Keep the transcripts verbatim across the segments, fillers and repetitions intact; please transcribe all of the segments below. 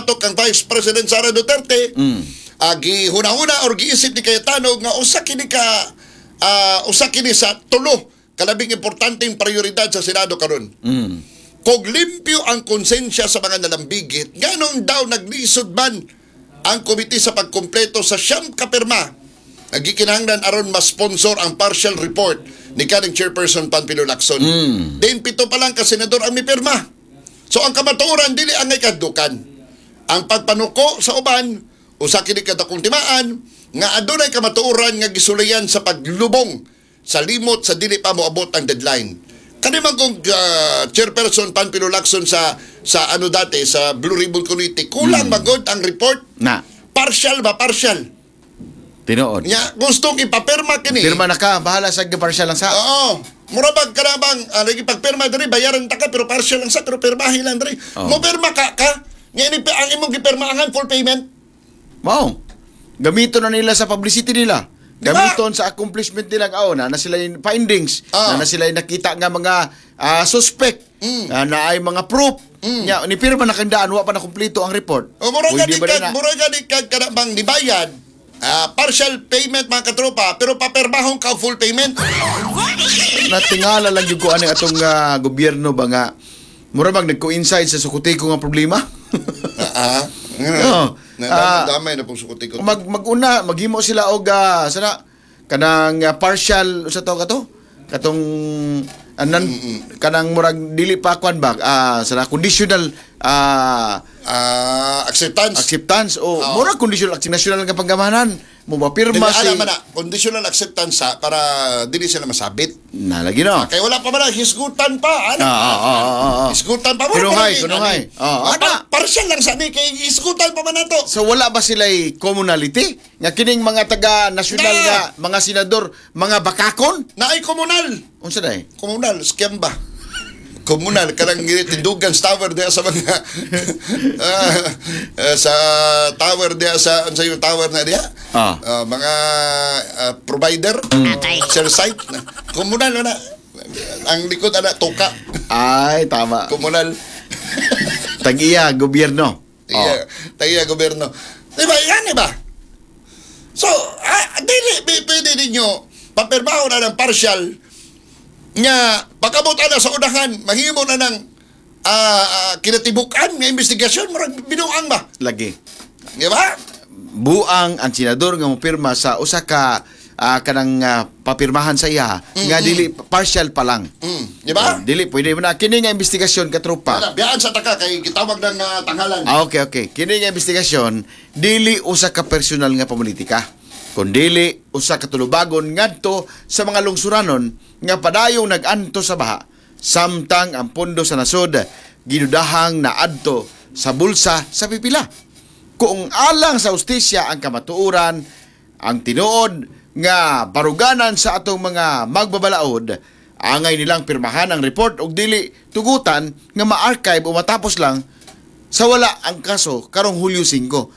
batok ang Vice President Sara Duterte. Mm. Agi huna-huna or giisip ni Cayetano nga usa kini ka uh, usa kini sa tulo kalabing importanteng prioridad sa Senado karon. Mm. Kog limpyo ang konsensya sa mga nalambigit, ganong daw naglisod man ang komite sa pagkumpleto sa siyam kapirma. Nagikinahanglan aron ma-sponsor ang partial report ni kaning Chairperson Panfilo Lacson. Mm. Din pito pa lang ka senador ang mipirma. So ang kamatuoran dili angay kadukan. Ang pagpanuko sa uban usa kini kadakong timaan nga adunay kamatuoran nga gisulayan sa paglubong sa limot sa dili pa moabot ang deadline. Kani man kung uh, Chairperson Panfilo Lacson sa sa ano dati sa Blue Ribbon Committee kulang Mm. magod ang report. Na. Partial ba partial? Tinuod. Nya gustong ipapirma kini. Pirma na ka, bahala sa partial lang sa. Oo. Murabag ka na bang uh, nagipagpirma diri bayaran ta ka pero partial lang sa pero pirmahin lang diri. Oo. Mo pirma ka ka. Nya ini ang imong gipirmahan full payment. Wow. Gamiton na nila sa publicity nila. Diba? Gamiton sa accomplishment nila nga na, na sila yung findings, Ah. na, na sila yung nakita nga mga ah, suspect, Mm. na, na ay mga proof. Mm. Nya, ni pirma na kandaan, wa pa na kumpleto ang report. O mura Uy, ka di di ba kad na- mura ka di kad kada bang nibayad. ah, partial payment mga katropa pero papirmahon ka full payment. Natingala lang yung kuan atong ah, gobyerno ba nga, mura bang nag-coincide sa sukuti ko nga problema? Ah. Oo. Ah, Damay na pong sukuti ko. mag maguna maghimo sila og uh, sana kanang uh, partial sa to kato katong anan kanang murag dili pa kwan ba ah sana conditional ah Ah, acceptance. acceptance o Oo. murag conditional national nga pagamanan mo ba Dili pirma si alam man na conditional acceptance sa para dili sila masabit. nalagi no. Kay wala pa man hisgutan pa. Ano? Ah, ah, ah, ah, ah. Hisgutan pa mo. Kunuhay, Ano, kunuhay. ano? Ah, Ah, ana. pa- partial lang sabi kay hisgutan pa man nato. So wala ba sila'y communality? Nga kining mga taga nasyonal Na. nga mga senador, mga bakakon? Naay komunal. Unsa day? Komunal, scam ba? Komunal, kanang tindugan sa tower diya sa mga ah, ah, sa tower diya sa sa yung tower na diya. Ah. Ah, mga ah, provider, cell site. Komunal na. Ang likod ana tuka. Ay, tama. Komunal. Tag-iya, gobyerno. Tagiya, tagiya gobyerno. Di ba? Yan, di ba? So, ah, dili, p- pwede ninyo papirmaho na ng partial nga pagkabot na sa unahan, mahimo na ng ah, ah, kinatibukan nga investigasyon, marag binuang ba? Lagi. Di ba? Buang ang senador nga mopirma sa usa ka ah, kanang ah, papirmahan sa iya nga dili partial pa lang. Mm, di ba? Oh, dili pwede mo na kini nga investigasyon ka tropa. Wala, biyaan sa taka kay gitawag ng ah, tanghalan. Ah, okay, okay. Kini nga investigasyon dili usa ka personal nga pamulitika. Kundili usa ka tulubagon ngadto sa mga lungsuranon nga padayong nag-anto sa baha samtang ang pondo sa nasod ginudahang naadto sa bulsa sa pipila. Kung alang sa ustisya ang kamatuoran, ang tinuod nga baruganan sa atong mga magbabalaod, angay nilang pirmahan ang report og dili tugutan nga ma-archive o matapos lang sa wala ang kaso karong Hulyo singko.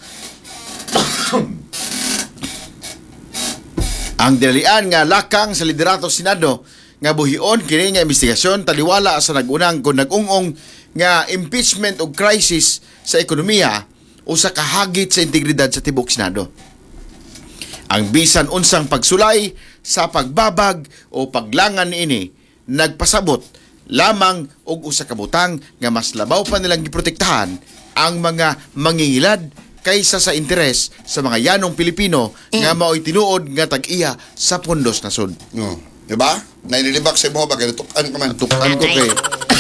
Ang dalian nga lakang sa liderato Senado nga buhion kini nga investigasyon taliwala sa nagunang kung nag-ungong nga impeachment o crisis sa ekonomiya o sa kahagit sa integridad sa tibok Senado. Ang bisan unsang pagsulay sa pagbabag o paglangan ini nagpasabot lamang og usa ka butang nga mas labaw pa nilang giprotektahan ang mga mangingilad kaysa sa interes sa mga yanong Pilipino mm. nga mao'y tinuod nga tag-iya sa pundos nasod. No. Di ba? Nainilibak sa mo ba kay tukan ka man. Tukan ko kay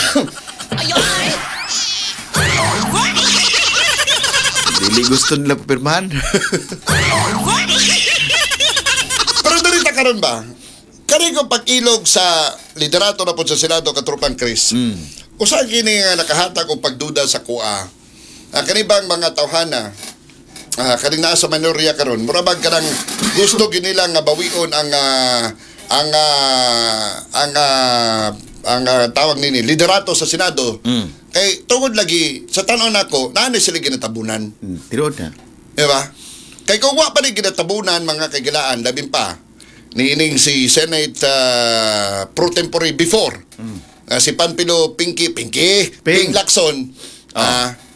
dili gusto nila papirmahan. Pero darita karon ba? Kani ko pag-ilog sa liderato na po sa Senado katropang Chris. Mm. Usa kini nga nakahatag og pagduda sa kuha. Ah, kani bang mga tawhana ah, kani naa sa minorya karon, mura bang kanang gusto ginilang nga bawion ang ah, ang ah, ang ah, ang ah, tawag nini liderato sa Senado. Mm. Kay tungod lagi sa tanon nako, naa ni sila ginatabunan. Hmm, tinuod na. Di ba? Kay kung wa pa ni ginatabunan mga kagilaan, labing pa, niining si Senate uh, pro tempore before, Mm. uh, si Panfilo Pinky, Pinky, Ping. Ping Lacson, Ah. uh,